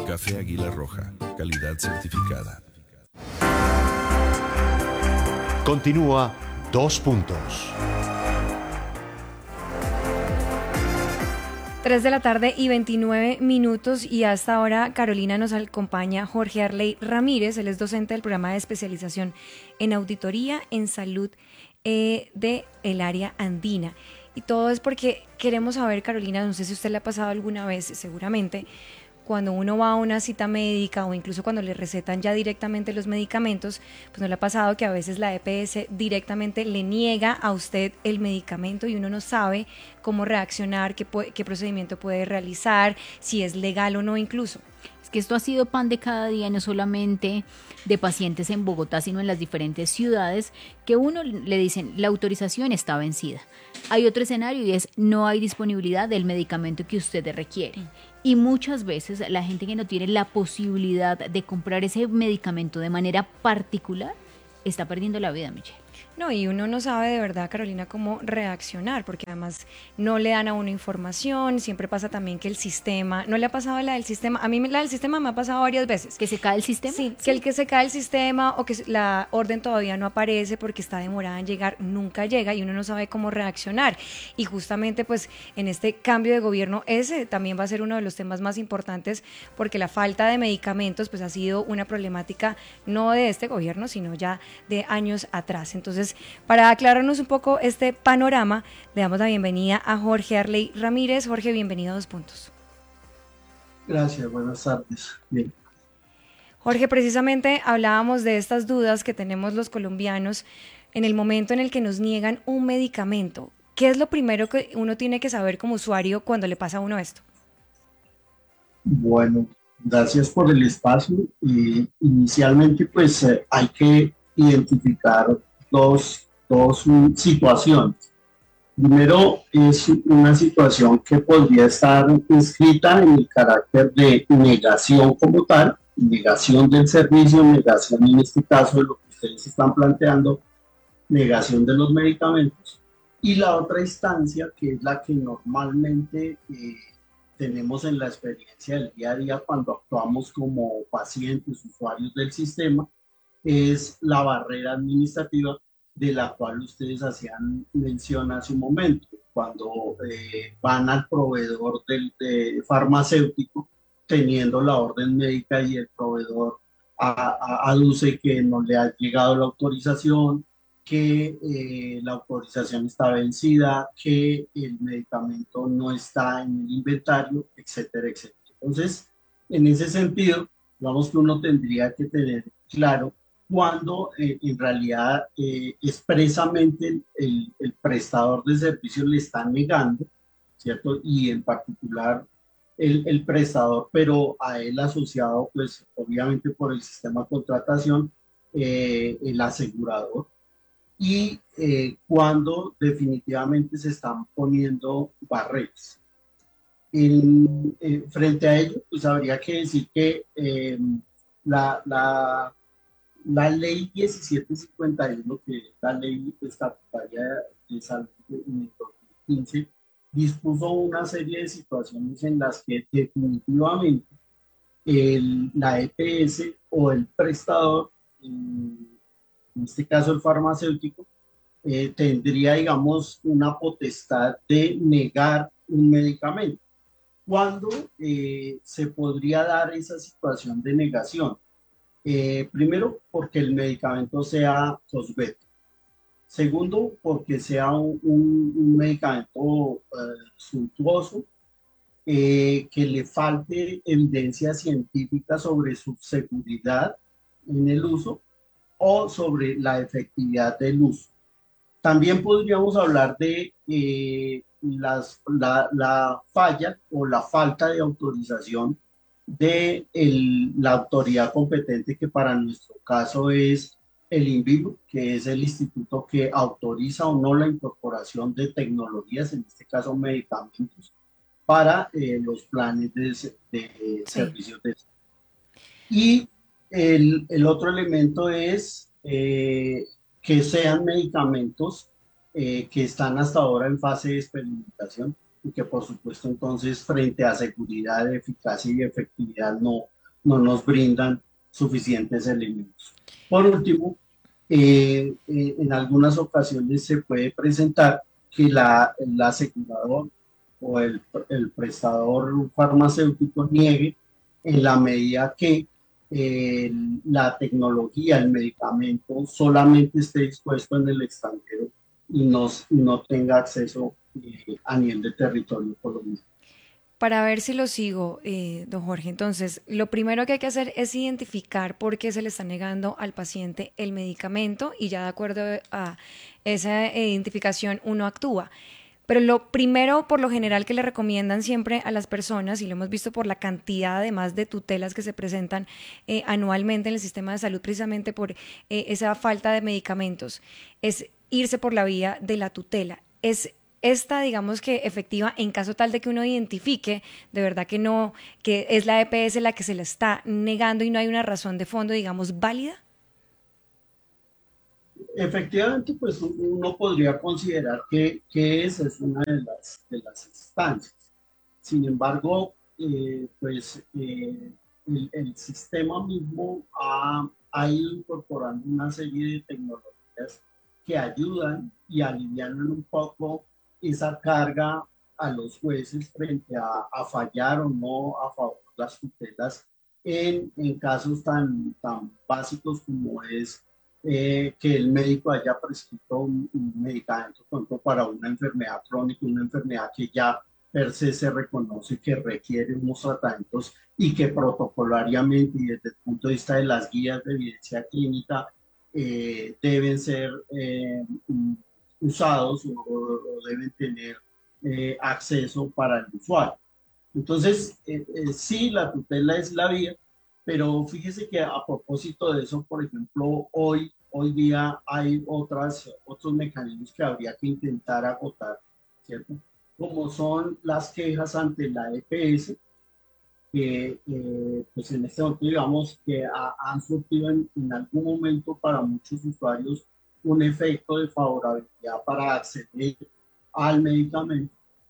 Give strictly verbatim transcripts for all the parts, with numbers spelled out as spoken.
Café Águila Roja, calidad certificada. Continúa Dos Puntos. tres de la tarde y veintinueve minutos, y hasta ahora, Carolina, nos acompaña Jorge Arley Ramírez. Él es docente del programa de especialización en auditoría en salud eh, del área andina. Y todo es porque queremos saber, Carolina, no sé si a usted le ha pasado alguna vez, seguramente, cuando uno va a una cita médica o incluso cuando le recetan ya directamente los medicamentos, pues no le ha pasado que a veces la E P S directamente le niega a usted el medicamento y uno no sabe cómo reaccionar, qué, puede, qué procedimiento puede realizar, si es legal o no incluso. Es que esto ha sido pan de cada día, no solamente de pacientes en Bogotá, sino en las diferentes ciudades, que uno le dicen la autorización está vencida. Hay otro escenario y es no hay disponibilidad del medicamento que usted requiere. Y muchas veces la gente que no tiene la posibilidad de comprar ese medicamento de manera particular está perdiendo la vida, Michelle. No, y uno no sabe de verdad, Carolina, cómo reaccionar, porque además no le dan a uno información. Siempre pasa también que el sistema, ¿no le ha pasado la del sistema? A mí la del sistema me ha pasado varias veces. ¿Que se cae el sistema? Sí, sí, que el que se cae el sistema o que la orden todavía no aparece porque está demorada en llegar, nunca llega y uno no sabe cómo reaccionar. Y justamente pues en este cambio de gobierno ese también va a ser uno de los temas más importantes, porque la falta de medicamentos pues ha sido una problemática no de este gobierno, sino ya de años atrás. Entonces, para aclararnos un poco este panorama, le damos la bienvenida a Jorge Arley Ramírez. Jorge, bienvenido a Dos Puntos. Gracias, buenas tardes. Bien. Jorge, precisamente hablábamos de estas dudas que tenemos los colombianos en el momento en el que nos niegan un medicamento. ¿Qué es lo primero que uno tiene que saber como usuario cuando le pasa a uno esto? Bueno, gracias por el espacio. Y inicialmente, pues eh, hay que identificar dos, dos um, situaciones. Primero, es una situación que podría estar inscrita en el carácter de negación como tal, negación del servicio, negación en este caso de lo que ustedes están planteando, negación de los medicamentos. Y la otra instancia, que es la que normalmente eh, tenemos en la experiencia del día a día cuando actuamos como pacientes, usuarios del sistema, es la barrera administrativa de la cual ustedes hacían mención hace un momento, cuando eh, van al proveedor del de farmacéutico teniendo la orden médica y el proveedor a, a, aduce que no le ha llegado la autorización, que eh, la autorización está vencida, que el medicamento no está en el inventario, etcétera, etcétera. Entonces, en ese sentido, digamos que uno tendría que tener claro cuando eh, en realidad eh, expresamente el, el, el prestador de servicios le está negando, ¿cierto? Y en particular el, el prestador, pero a él asociado, pues obviamente por el sistema de contratación, eh, el asegurador, y eh, cuando definitivamente se están poniendo barreras. En, eh, frente a ello, pues habría que decir que eh, la, la La ley diecisiete cincuenta y uno, que es la ley estatutaria de salud en el dos mil quince, dispuso una serie de situaciones en las que definitivamente el, la E P S o el prestador, en, en este caso el farmacéutico, eh, tendría, digamos, una potestad de negar un medicamento. ¿Cuándo eh, se podría dar esa situación de negación? Eh, primero, porque el medicamento sea cosmético. Segundo, porque sea un, un, un medicamento eh, suntuoso, eh, que le falte evidencia científica sobre su seguridad en el uso o sobre la efectividad del uso. También podríamos hablar de eh, las, la, la falla o la falta de autorización de el, la autoridad competente, que para nuestro caso es el INVIMA, que es el instituto que autoriza o no la incorporación de tecnologías, en este caso medicamentos, para eh, los planes de, de sí. servicios de salud. Y el, el otro elemento es eh, que sean medicamentos eh, que están hasta ahora en fase de experimentación, y que por supuesto entonces frente a seguridad, eficacia y efectividad no, no nos brindan suficientes elementos. Por último, eh, eh, en algunas ocasiones se puede presentar que la, el asegurador o el, el prestador farmacéutico niegue en la medida que eh, la tecnología, el medicamento solamente esté dispuesto en el extranjero y no, no tenga acceso eh, a nivel de territorio colombiano. Para ver si lo sigo, eh, don Jorge, entonces, lo primero que hay que hacer es identificar por qué se le está negando al paciente el medicamento y ya de acuerdo a esa identificación uno actúa. Pero lo primero, por lo general, que le recomiendan siempre a las personas, y lo hemos visto por la cantidad además de tutelas que se presentan eh, anualmente en el sistema de salud, precisamente por eh, esa falta de medicamentos, es irse por la vía de la tutela. Es esta, digamos que efectiva, en caso tal de que uno identifique de verdad que no, que es la E P S la que se le está negando y no hay una razón de fondo, digamos, válida. Efectivamente, pues uno podría considerar que, que esa es una de las, de las instancias. Sin embargo, eh, pues eh, el, el sistema mismo ha, ha ido incorporando una serie de tecnologías que ayudan y alivian un poco esa carga a los jueces frente a, a fallar o no a favor de las tutelas en, en casos tan, tan básicos como es Eh, que el médico haya prescrito un, un medicamento pronto para una enfermedad crónica, una enfermedad que ya per se se reconoce que requiere unos tratamientos y que protocolariamente y desde el punto de vista de las guías de evidencia clínica eh, deben ser eh, usados o, o deben tener eh, acceso para el usuario. Entonces, eh, eh, sí, la tutela es la vía, pero fíjese que a propósito de eso, por ejemplo, hoy, hoy día hay otras, otros mecanismos que habría que intentar agotar, ¿cierto? Como son las quejas ante la E P S, que eh, pues en este momento digamos que ha, han surtido en, en algún momento para muchos usuarios un efecto de favorabilidad para acceder al medicamento,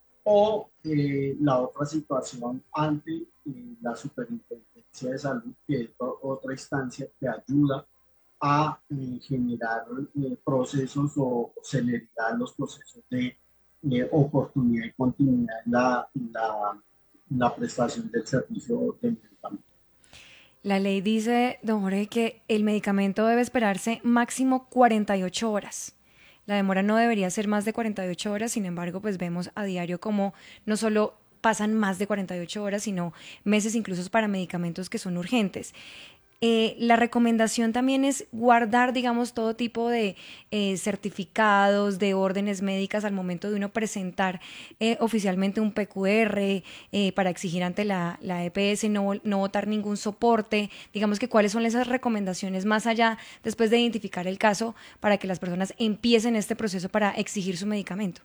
o eh, la otra situación ante eh, la Superintendencia de Salud, que es otra instancia que ayuda a eh, generar eh, procesos o celeridad en los procesos de eh, oportunidad y continuidad en la, en la, en la prestación del servicio del medicamento. La ley dice, don Jorge, que el medicamento debe esperarse máximo cuarenta y ocho horas. La demora no debería ser más de cuarenta y ocho horas, sin embargo, pues vemos a diario como no solo pasan más de cuarenta y ocho horas, sino meses incluso para medicamentos que son urgentes. Eh, la recomendación también es guardar, digamos, todo tipo de eh, certificados, de órdenes médicas al momento de uno presentar eh, oficialmente un P Q R eh, para exigir ante la, la E P S no, no votar ningún soporte. Digamos que cuáles son esas recomendaciones más allá, después de identificar el caso, para que las personas empiecen este proceso para exigir su medicamento.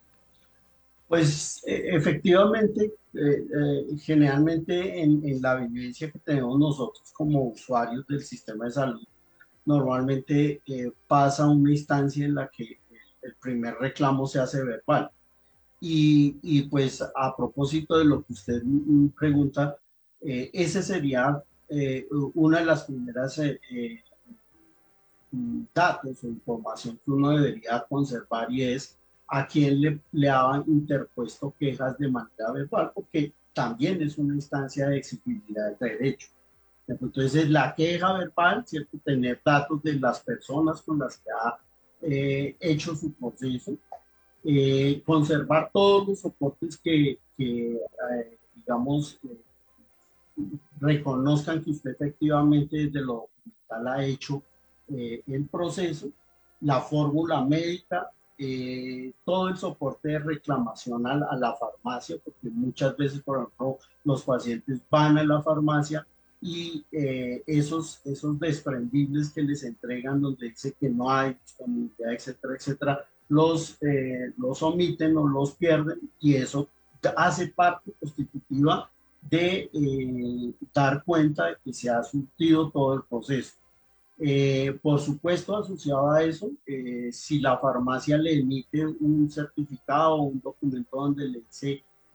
Pues eh, efectivamente, eh, eh, generalmente en, en la vivencia que tenemos nosotros como usuarios del sistema de salud, normalmente eh, pasa una instancia en la que el, el primer reclamo se hace verbal. Y, y pues a propósito de lo que usted pregunta, eh, ese sería eh, una de las primeras eh, eh, datos o información que uno debería conservar, y es a quién le, le han interpuesto quejas de manera verbal, porque también es una instancia de exigibilidad de derecho. Entonces, la queja verbal, ¿cierto? Tener datos de las personas con las que ha eh, hecho su proceso, eh, conservar todos los soportes que, que eh, digamos, eh, reconozcan que usted efectivamente desde lo documental ha hecho eh, el proceso, la fórmula médica, Eh, todo el soporte de reclamación a la, a la farmacia, porque muchas veces, por ejemplo, los pacientes van a la farmacia y eh, esos, esos desprendibles que les entregan donde dice que no hay disponibilidad, etcétera, etcétera, los, eh, los omiten o los pierden, y eso hace parte constitutiva de eh, dar cuenta de que se ha surtido todo el proceso. Eh, por supuesto, asociado a eso, eh, si la farmacia le emite un certificado o un documento donde le dice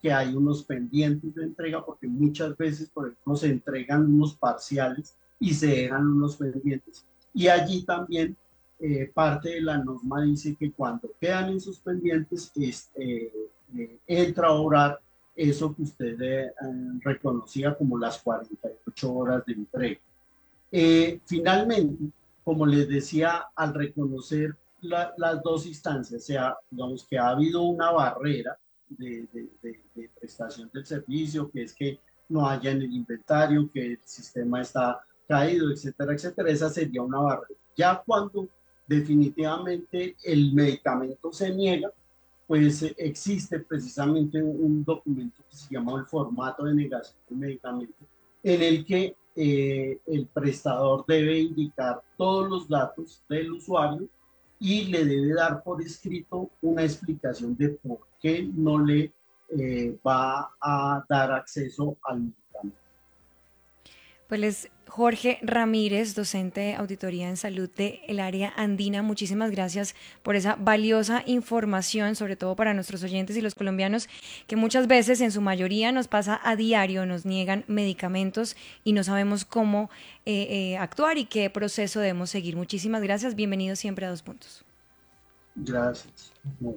que hay unos pendientes de entrega, porque muchas veces, por ejemplo, se entregan unos parciales y se dejan unos pendientes. Y allí también eh, parte de la norma dice que cuando quedan en sus pendientes, es, eh, eh, entra a obrar eso que usted eh, reconocía como las cuarenta y ocho horas de entrega. Eh, finalmente, como les decía, al reconocer la, las dos instancias, o sea, digamos que ha habido una barrera de, de, de, de prestación del servicio, que es que no haya en el inventario, que el sistema está caído, etcétera, etcétera, esa sería una barrera. Ya cuando definitivamente el medicamento se niega, pues eh, existe precisamente un documento que se llama el formato de negación del medicamento, en el que eh, el prestador debe indicar todos los datos del usuario y le debe dar por escrito una explicación de por qué no le eh, va a dar acceso al medicamento. Pues les Jorge Ramírez, docente de auditoría en salud del área andina, muchísimas gracias por esa valiosa información, sobre todo para nuestros oyentes y los colombianos, que muchas veces, en su mayoría, nos pasa a diario, nos niegan medicamentos y no sabemos cómo eh, eh, actuar y qué proceso debemos seguir. Muchísimas gracias, bienvenidos siempre a Dos Puntos. Gracias.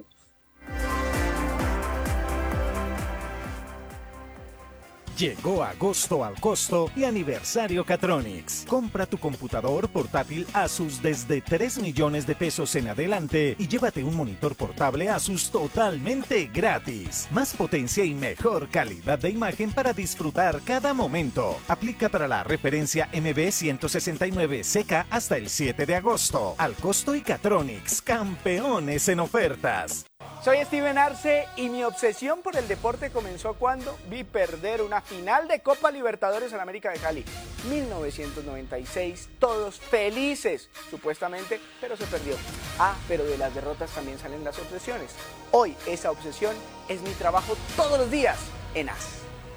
Llegó agosto al costo y aniversario Catronics. Compra tu computador portátil Asus desde tres millones de pesos en adelante y llévate un monitor portable Asus totalmente gratis. Más potencia y mejor calidad de imagen para disfrutar cada momento. Aplica para la referencia M B ciento sesenta y nueve C K hasta el siete de agosto. Al costo y Catronics, campeones en ofertas. Soy Steven Arce y mi obsesión por el deporte comenzó cuando vi perder una final de Copa Libertadores en América de Cali. mil novecientos noventa y seis, todos felices, supuestamente, pero se perdió. Ah, pero de las derrotas también salen las obsesiones. Hoy esa obsesión es mi trabajo todos los días en A S.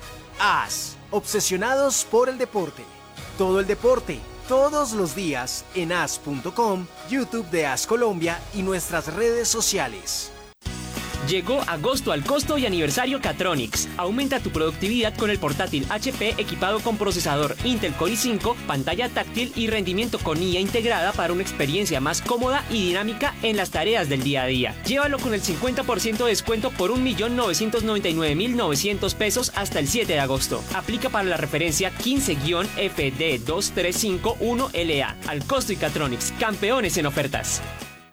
A S, obsesionados por el deporte. Todo el deporte, todos los días en A S punto com, YouTube de A S Colombia y nuestras redes sociales. Llegó agosto al costo y aniversario Catronics. Aumenta tu productividad con el portátil H P equipado con procesador Intel Core i cinco, pantalla táctil y rendimiento con I A integrada para una experiencia más cómoda y dinámica en las tareas del día a día. Llévalo con el cincuenta por ciento de descuento por un millón novecientos noventa y nueve mil novecientos pesos hasta el siete de agosto. Aplica para la referencia quince F D dos tres cinco uno L A. Al costo y Catronics, campeones en ofertas.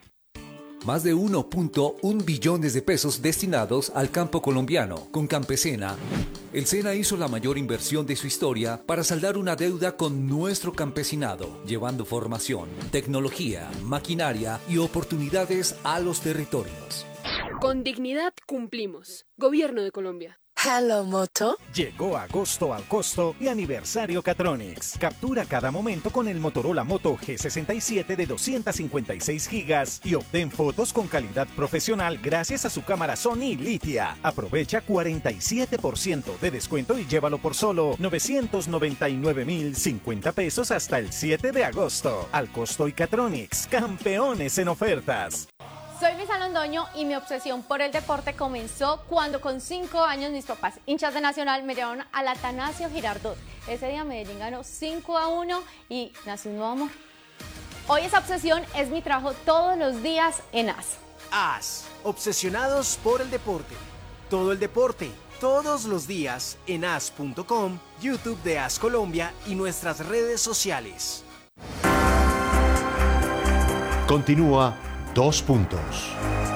Más de uno punto uno billones de pesos destinados al campo colombiano. Con Campesena, el SENA hizo la mayor inversión de su historia para saldar una deuda con nuestro campesinado, llevando formación, tecnología, maquinaria y oportunidades a los territorios. Con dignidad cumplimos. Gobierno de Colombia. Hello, Moto. Llegó agosto al costo y aniversario Catronics. Captura cada momento con el Motorola Moto G sesenta y siete de doscientos cincuenta y seis gigas y obtén fotos con calidad profesional gracias a su cámara Sony Litia. Aprovecha cuarenta y siete por ciento de descuento y llévalo por solo novecientos noventa y nueve mil cincuenta pesos hasta el siete de agosto. Al costo y Catronics, campeones en ofertas. Soy Luisa Londoño y mi obsesión por el deporte comenzó cuando con cinco años mis papás, hinchas de Nacional, me llevaron al Atanasio Girardot. Ese día Medellín ganó cinco a uno y nació un nuevo amor. Hoy esa obsesión es mi trabajo todos los días en A S. A S, obsesionados por el deporte. Todo el deporte, todos los días en A S punto com, YouTube de A S Colombia y nuestras redes sociales. Continúa Dos Puntos.